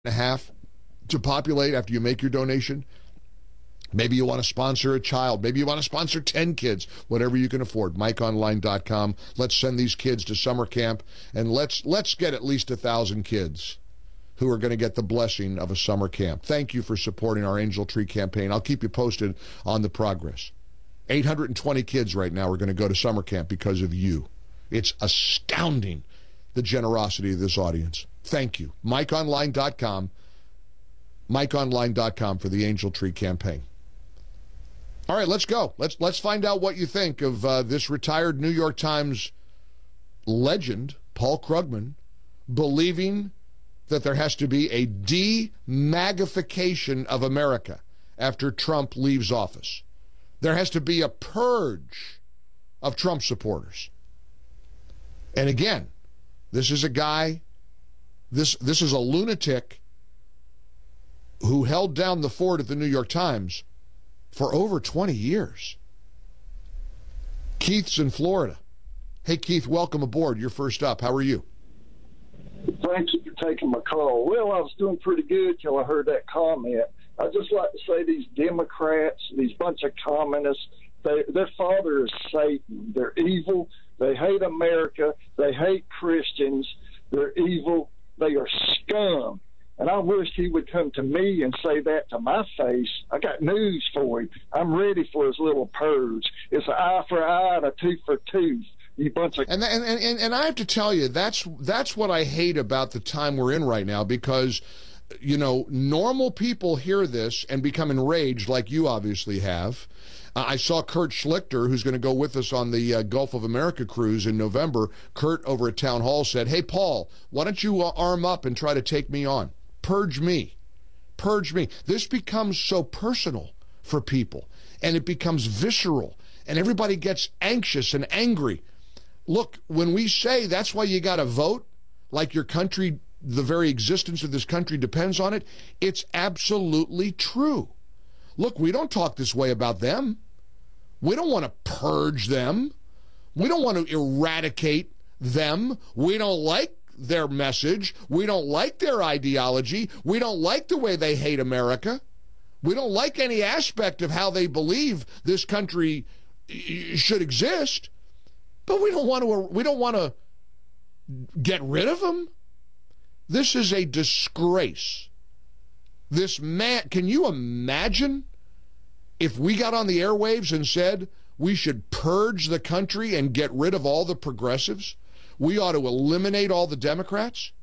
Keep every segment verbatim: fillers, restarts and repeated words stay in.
and a half to populate after you make your donation. Maybe you want to sponsor a child. Maybe you want to sponsor ten kids, whatever you can afford. Mike Online dot com. Let's send these kids to summer camp, and let's let's get at least a thousand kids who are going to get the blessing of a summer camp. Thank you for supporting our Angel Tree campaign. I'll keep you posted on the progress. eight hundred twenty kids right now are going to go to summer camp because of you. It's astounding, the generosity of this audience. Thank you. Mike Online dot com. Mike Online dot com for the Angel Tree campaign. All right, let's go. Let's let's find out what you think of uh, this retired New York Times legend, Paul Krugman, believing that there has to be a de-magnification of America after Trump leaves office. There has to be a purge of Trump supporters. And again, this is a guy, this this is a lunatic who held down the fort at the New York Times for over twenty years. Keith's in Florida. Hey, Keith, welcome aboard. You're first up. How are you? Thank you for taking my call. Well, I was doing pretty good till I heard that comment. I'd just like to say these Democrats, these bunch of communists, they, their father is Satan. They're evil. They hate America. They hate Christians. They're evil. They are scum. And I wish he would come to me and say that to my face. I got news for him. I'm ready for his little purge. It's an eye for eye and a tooth for tooth. You bunch of and, and and and I have to tell you, that's that's what I hate about the time we're in right now, because, you know, normal people hear this and become enraged, like you obviously have. Uh, I saw Kurt Schlichter, who's going to go with us on the uh, Gulf of America cruise in November. Kurt over at Town Hall said, "Hey, Paul, why don't you uh, arm up and try to take me on? Purge me. Purge me." This becomes so personal for people, and it becomes visceral, and everybody gets anxious and angry. Look, when we say that's why you got to vote, like your country, the very existence of this country depends on it, it's absolutely true. Look, we don't talk this way about them. We don't want to purge them. We don't want to eradicate them. We don't like their message. We don't like their ideology. We don't like the way they hate America. We don't like any aspect of how they believe this country should exist. But we don't want to we don't want to get rid of them. This is a disgrace. This man, can you imagine if we got on the airwaves and said we should purge the country and get rid of all the progressives? We ought to eliminate all the Democrats?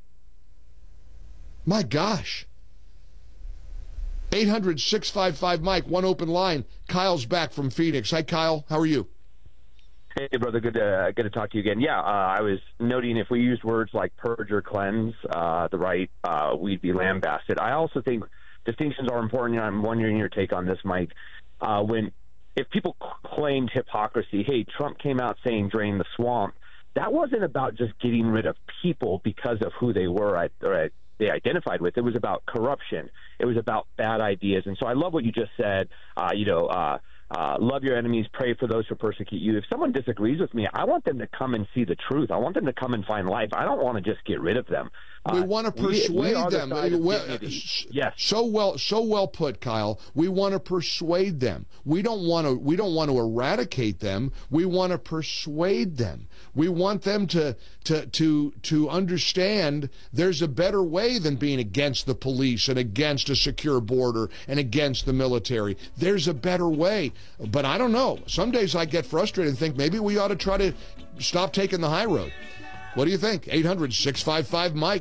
My gosh. eight hundred, six five five, Mike, one open line. Kyle's back from Phoenix. Hi, Kyle. How are you? Hey, brother. Good to, good to talk to you again. Yeah, uh, I was noting if we used words like purge or cleanse uh, the right, uh, we'd be lambasted. I also think distinctions are important, and I'm wondering your take on this, Mike. Uh, when if people claimed hypocrisy, hey, Trump came out saying drain the swamp, that wasn't about just getting rid of people because of who they were or they identified with. It was about corruption. It was about bad ideas. And so I love what you just said, uh, you know, uh, Uh, love your enemies, pray for those who persecute you. If someone disagrees with me, I want them to come and see the truth. I want them to come and find life. I don't want to just get rid of them. We uh, want to persuade we, we them. The well, yes. So well, so well put, Kyle. We want to persuade them. We don't want to. We don't want to eradicate them. We want to persuade them. We want them to to to to understand there's a better way than being against the police and against a secure border and against the military. There's a better way. But I don't know. Some days I get frustrated and think maybe we ought to try to stop taking the high road. What do you think? eight hundred, six five five, Mike.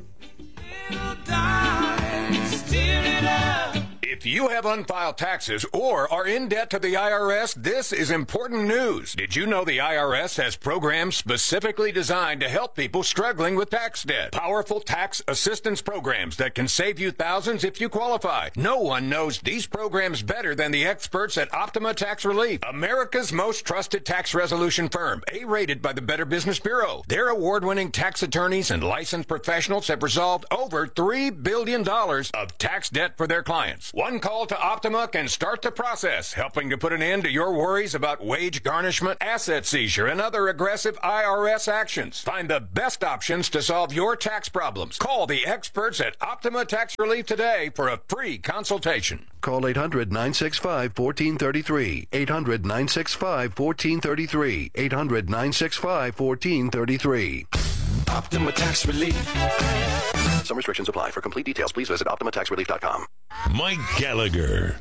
If you have unfiled taxes or are in debt to the I R S, this is important news. Did you know the I R S has programs specifically designed to help people struggling with tax debt? Powerful tax assistance programs that can save you thousands if you qualify. No one knows these programs better than the experts at Optima Tax Relief, America's most trusted tax resolution firm, A-rated by the Better Business Bureau. Their award-winning tax attorneys and licensed professionals have resolved over three billion dollars of tax debt for their clients. One One call to Optima can start the process, helping to put an end to your worries about wage garnishment, asset seizure, and other aggressive I R S actions. Find the best options to solve your tax problems. Call the experts at Optima Tax Relief today for a free consultation. Call eight hundred, nine six five, one four three three. eight hundred, nine six five, one four three three. eight hundred, nine six five, one four three three. Optima Tax Relief. Some restrictions apply. For complete details, please visit optima tax relief dot com. Mike Gallagher.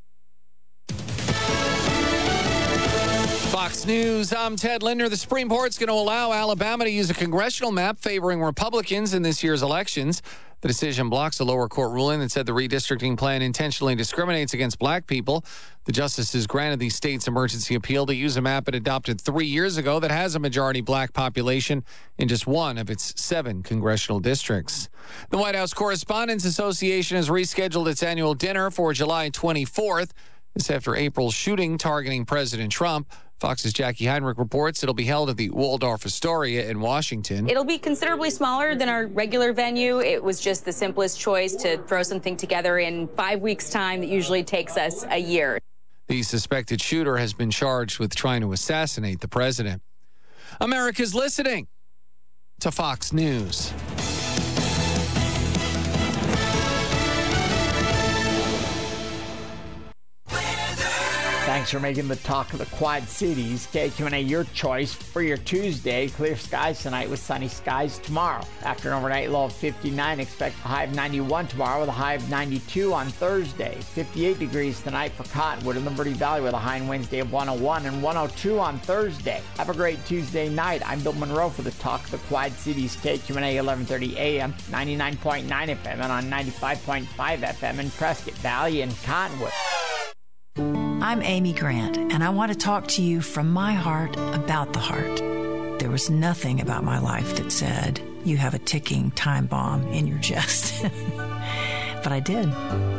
Fox News, I'm Ted Linder. The Supreme Court's going to allow Alabama to use a congressional map favoring Republicans in this year's elections. The decision blocks a lower court ruling that said the redistricting plan intentionally discriminates against black people. The justices granted the state's emergency appeal to use a map it adopted three years ago that has a majority black population in just one of its seven congressional districts. The White House Correspondents Association has rescheduled its annual dinner for July twenty-fourth. This after April's shooting targeting President Trump. Fox's Jackie Heinrich reports it'll be held at the Waldorf Astoria in Washington. It'll be considerably smaller than our regular venue. It was just the simplest choice to throw something together in five weeks' time that usually takes us a year. The suspected shooter has been charged with trying to assassinate the president. America's listening to Fox News. Thanks for making the talk of the Quad Cities. K Q and A, your choice for your Tuesday. Clear skies tonight with sunny skies tomorrow. After an overnight low of fifty-nine, expect a high of ninety-one tomorrow with a high of ninety-two on Thursday. fifty-eight degrees tonight for Cottonwood and Liberty Valley with a high on Wednesday of one oh one and one oh two on Thursday. Have a great Tuesday night. I'm Bill Monroe for the talk of the Quad Cities. K Q and A, eleven thirty A M, ninety-nine point nine F M and on ninety-five point five F M in Prescott Valley and Cottonwood. I'm Amy Grant, and I want to talk to you from my heart about the heart. There was nothing about my life that said, you have a ticking time bomb in your chest. But I did.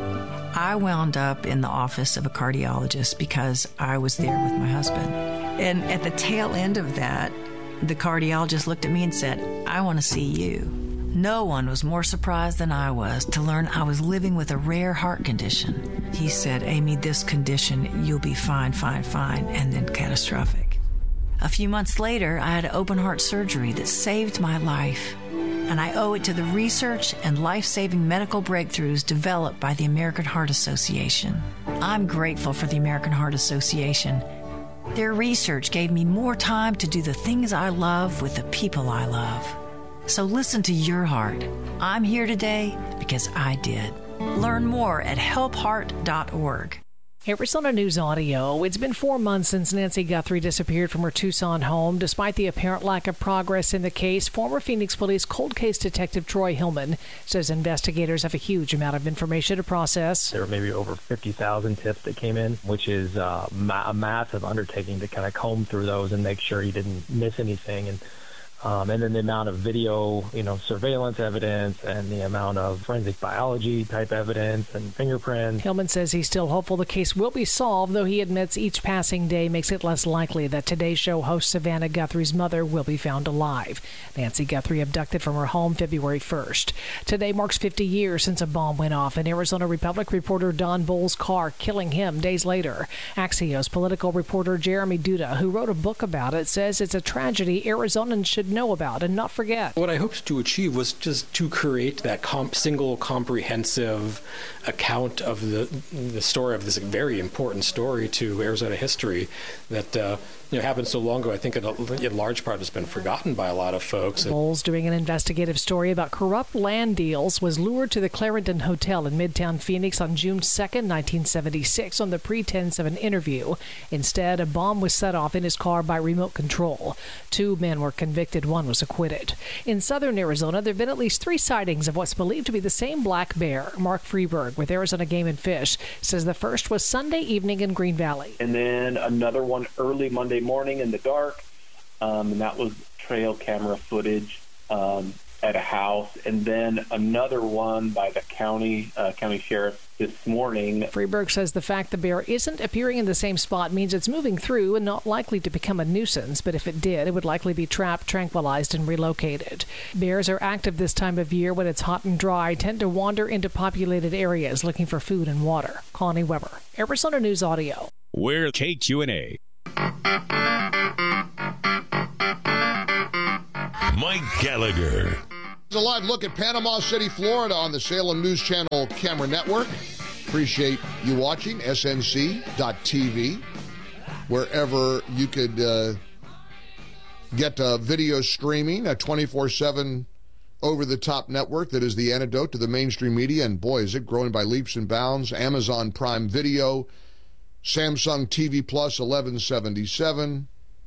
I wound up in the office of a cardiologist because I was there with my husband. And at the tail end of that, the cardiologist looked at me and said, I want to see you. No one was more surprised than I was to learn I was living with a rare heart condition. He said, Amy, this condition, you'll be fine, fine, fine, and then catastrophic. A few months later, I had open heart surgery that saved my life. And I owe it to the research and life-saving medical breakthroughs developed by the American Heart Association. I'm grateful for the American Heart Association. Their research gave me more time to do the things I love with the people I love. So listen to your heart. I'm here today because I did. Learn more at help heart dot org. Arizona News Audio. It's been four months since Nancy Guthrie disappeared from her Tucson home. Despite the apparent lack of progress in the case, former Phoenix Police cold case detective Troy Hillman says investigators have a huge amount of information to process. There were maybe over fifty thousand tips that came in, which is uh, ma- a massive undertaking to kind of comb through those and make sure you didn't miss anything. And Um, and then the amount of video, you know, surveillance evidence and the amount of forensic biology type evidence and fingerprints. Hillman says he's still hopeful the case will be solved, though he admits each passing day makes it less likely that Today's Show host Savannah Guthrie's mother will be found alive. Nancy Guthrie abducted from her home February first. Today marks fifty years since a bomb went off in Arizona Republic reporter Don Bull's car, killing him days later. Axios political reporter Jeremy Duda, who wrote a book about it, says it's a tragedy Arizonans should know about and not forget. What I hoped to achieve was just to create that comp- single comprehensive account of the the story of this very important story to Arizona history that uh, you know happened so long ago. I think in, in large part has been forgotten by a lot of folks. Bowles, doing an investigative story about corrupt land deals, was lured to the Clarendon Hotel in Midtown Phoenix on June second, nineteen seventy-six on the pretense of an interview. Instead, a bomb was set off in his car by remote control. Two men were convicted. One was acquitted. In southern Arizona, there have been at least three sightings of what's believed to be the same black bear. Mark Freeberg with Arizona Game and Fish says the first was Sunday evening in Green Valley. And then another one early Monday morning in the dark, um, and that was trail camera footage. Um, at a house, and then another one by the county uh, county sheriff this morning. Freeberg says the fact the bear isn't appearing in the same spot means it's moving through and not likely to become a nuisance, but if it did, it would likely be trapped, tranquilized, and relocated. Bears are active this time of year when it's hot and dry, tend to wander into populated areas looking for food and water. Connie Weber, Arizona News Audio. We're K Q and A. Mike Gallagher. It's a live look at Panama City, Florida on the Salem News Channel Camera Network. Appreciate you watching, S N C dot T V, wherever you could uh, get uh, video streaming, a twenty-four seven over-the-top network that is the antidote to the mainstream media, and boy, is it growing by leaps and bounds. Amazon Prime Video, Samsung T V Plus eleven seventy-seven,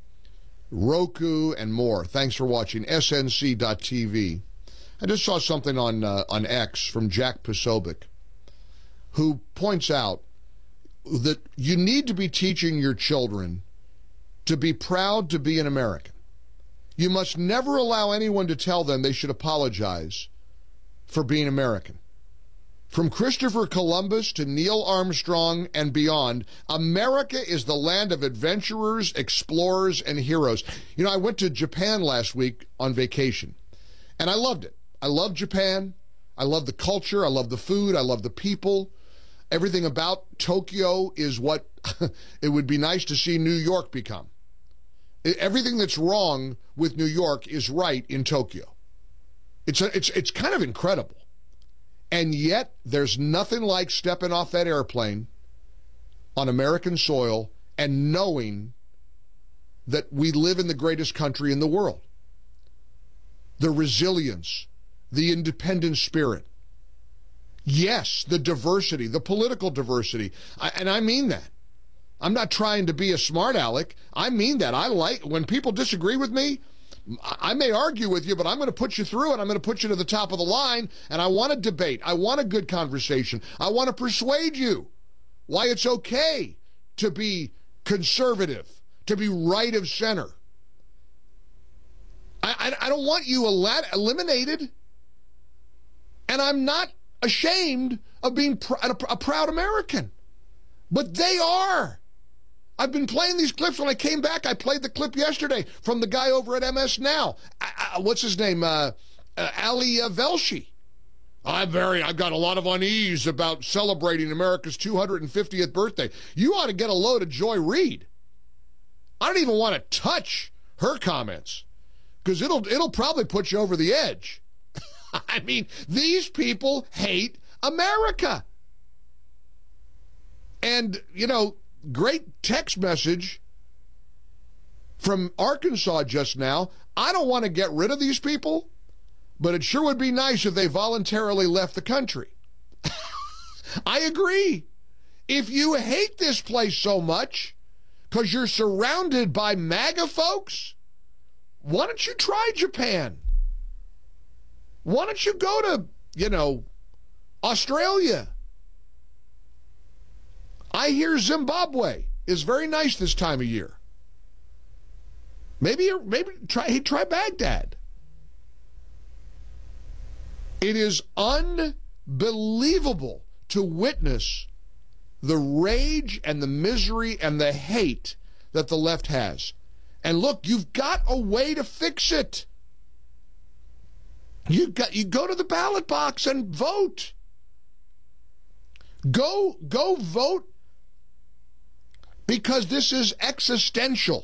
Roku, and more. Thanks for watching, S N C dot T V. I just saw something on uh, on X from Jack Posobiec, who points out that you need to be teaching your children to be proud to be an American. You must never allow anyone to tell them they should apologize for being American. From Christopher Columbus to Neil Armstrong and beyond, America is the land of adventurers, explorers, and heroes. You know, I went to Japan last week on vacation, and I loved it. I love Japan. I love the culture. I love the food. I love the people. Everything about Tokyo is what it would be nice to see New York become. Everything that's wrong with New York is right in Tokyo. It's a, it's it's kind of incredible. And yet, there's nothing like stepping off that airplane on American soil and knowing that we live in the greatest country in the world. The resilience, the independent spirit. Yes, the diversity, the political diversity. I, and I mean that. I'm not trying to be a smart aleck. I mean that. I like, when people disagree with me, I may argue with you, but I'm going to put you through it. I'm going to put you to the top of the line, and I want to debate. I want a good conversation. I want to persuade you why it's okay to be conservative, to be right of center. I, I, I don't want you el- eliminated, and I'm not ashamed of being pr- a, a proud American, but they are. I've been playing these clips. When I came back, I played the clip yesterday from the guy over at M S Now. I, I, what's his name? Uh, uh, Ali uh, Velshi. I'm very, I've got a lot of unease about celebrating America's two hundred fiftieth birthday. You ought to get a load of Joy Reid. I don't even want to touch her comments because it'll, it'll probably put you over the edge. I mean, these people hate America. And, you know, great text message from Arkansas just now. I don't want to get rid of these people, but it sure would be nice if they voluntarily left the country. I agree. If you hate this place so much because you're surrounded by MAGA folks, why don't you try Japan? Why don't you go to, you know, Australia? I hear Zimbabwe is very nice this time of year. Maybe, maybe try, hey, try Baghdad. It is unbelievable to witness the rage and the misery and the hate that the left has. And look, you've got a way to fix it. You got you go to the ballot box and vote. Go go vote. Because this is existential.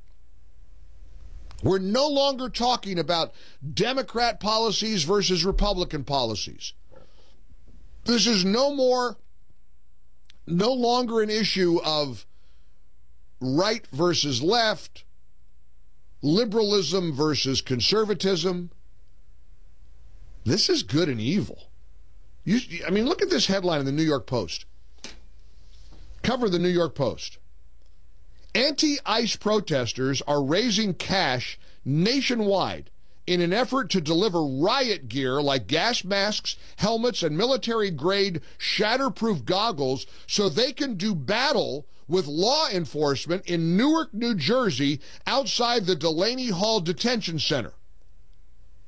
We're no longer talking about Democrat policies versus Republican policies. This is no more, no longer an issue of right versus left, liberalism versus conservatism. This is good and evil. You, I mean, look at this headline in the New York Post. Cover the New York Post. Anti-ICE protesters are raising cash nationwide in an effort to deliver riot gear like gas masks, helmets, and military-grade shatterproof goggles so they can do battle with law enforcement in Newark, New Jersey, outside the Delaney Hall Detention Center.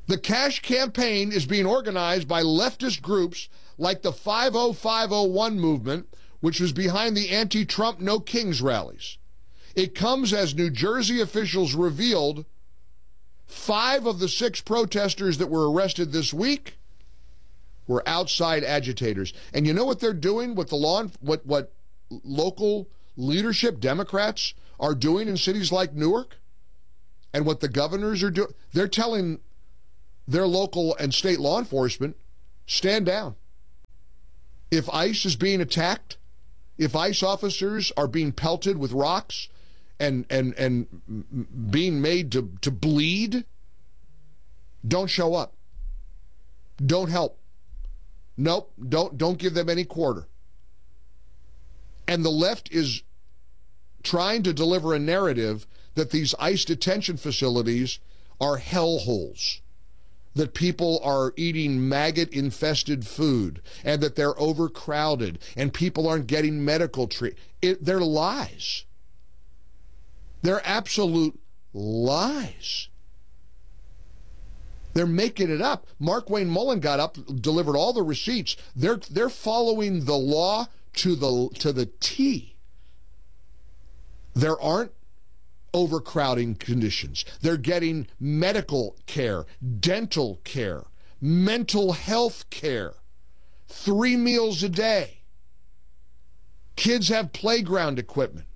The cash campaign is being organized by leftist groups like the five oh five oh one movement, which was behind the anti-Trump No Kings rallies. It comes as New Jersey officials revealed five of the six protesters that were arrested this week were outside agitators. And you know what they're doing, what the law, what, what local leadership, Democrats, are doing in cities like Newark? And what the governors are doing? They're telling their local and state law enforcement, stand down. If ICE is being attacked, if ICE officers are being pelted with rocks and and and being made to, to bleed, don't show up. Don't help. Nope, don't don't give them any quarter. And the left is trying to deliver a narrative that these ICE detention facilities are hellholes, that people are eating maggot-infested food, and that they're overcrowded, and people aren't getting medical treatment. They're lies. They're absolute lies. They're making it up. Mark Wayne Mullen got up, delivered all the receipts. They're they're following the law to the to the T. There aren't overcrowding conditions. They're getting medical care, dental care, mental health care, three meals a day. Kids have playground equipment.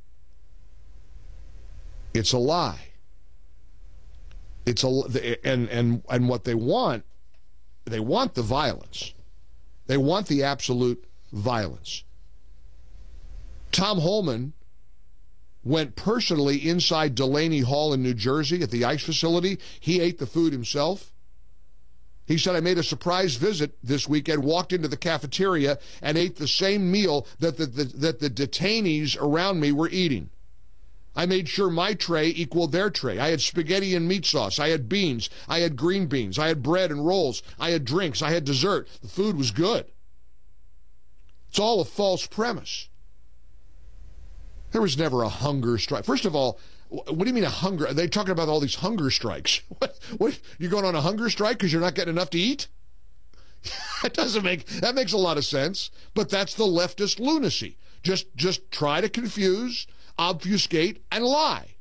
It's a lie. It's a and and and what they want, they want the violence. They want the absolute violence. Tom Holman went personally inside Delaney Hall in New Jersey at the ICE facility. He ate the food himself. He said, I made a surprise visit this weekend, walked into the cafeteria, and ate the same meal that the, the, that the detainees around me were eating. I made sure my tray equaled their tray. I had spaghetti and meat sauce. I had beans. I had green beans. I had bread and rolls. I had drinks. I had dessert. The food was good. It's all a false premise. There was never a hunger strike. First of all, what do you mean a hunger? Are they talking about all these hunger strikes? What? What? You're going on a hunger strike because you're not getting enough to eat? That doesn't make, that makes a lot of sense. But that's the leftist lunacy. Just, just try to confuse, obfuscate, and lie.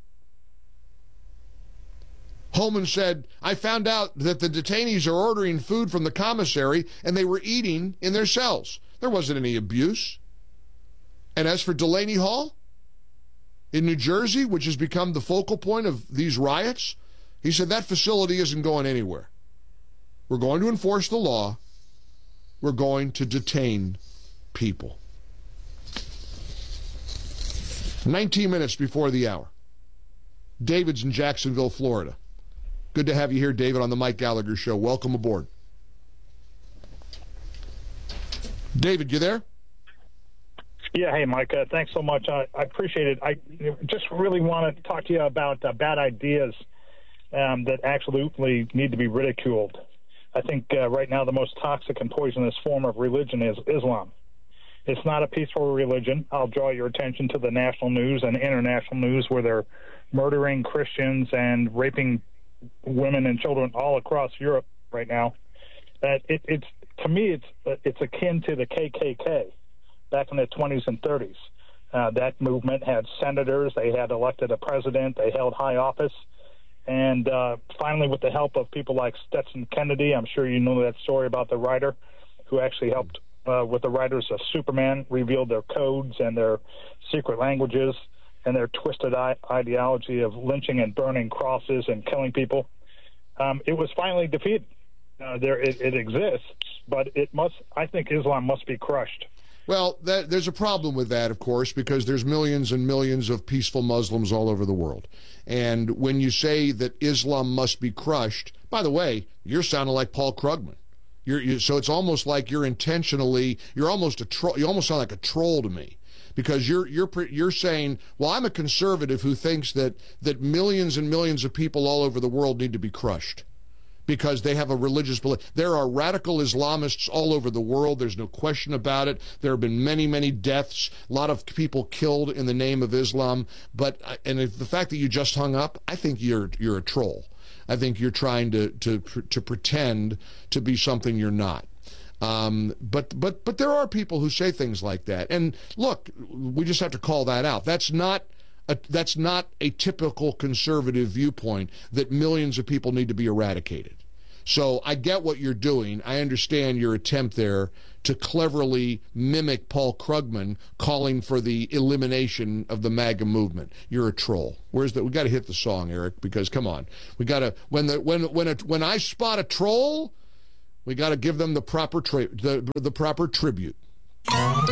Holman said, I found out that the detainees are ordering food from the commissary and they were eating in their cells. There wasn't any abuse. And as for Delaney Hall in New Jersey, which has become the focal point of these riots, he said that facility isn't going anywhere. We're going to enforce the law. We're going to detain people. nineteen minutes before the hour. David's in Jacksonville, Florida. Good to have you here, David, on the Mike Gallagher Show. Welcome aboard. David, you there? Yeah, hey, Mike, uh, thanks so much. I, I appreciate it. I just really want to talk to you about uh, bad ideas um, that absolutely need to be ridiculed. I think uh, right now the most toxic and poisonous form of religion is Islam. It's not a peaceful religion. I'll draw your attention to the national news and international news where they're murdering Christians and raping women and children all across Europe right now. That it, it's to me, it's it's akin to the K K K. Back in the twenties and thirties. Uh, that movement had senators, they had elected a president, they held high office, and uh, finally with the help of people like Stetson Kennedy, I'm sure you know that story about the writer who actually helped uh, with the writers of Superman, revealed their codes and their secret languages and their twisted I- ideology of lynching and burning crosses and killing people. Um, it was finally defeated. Uh, there, it, it exists, but it must. I think Islam must be crushed. Well, that, there's a problem with that, of course, because there's millions and millions of peaceful Muslims all over the world. And when you say that Islam must be crushed, by the way, you're sounding like Paul Krugman. You're, you, so it's almost like you're intentionally, you're almost a troll, you almost sound like a troll to me. Because you're you're you're saying, well, I'm a conservative who thinks that that millions and millions of people all over the world need to be crushed because they have a religious belief. There are radical Islamists all over the world. There's no question about it. There have been many, many deaths, a lot of people killed in the name of Islam. But and if the fact that you just hung up, I think you're you're a troll. I think you're trying to to to pretend to be something you're not. Um, but but but there are people who say things like that, and look, we just have to call that out. That's not a, that's not a typical conservative viewpoint that millions of people need to be eradicated. So I get what you're doing. I understand your attempt there to cleverly mimic Paul Krugman calling for the elimination of the MAGA movement. You're a troll. Where's the? We got to hit the song, Eric, because come on, we got to when the when when a, when I spot a troll, we got to give them the proper tra- the the proper tribute.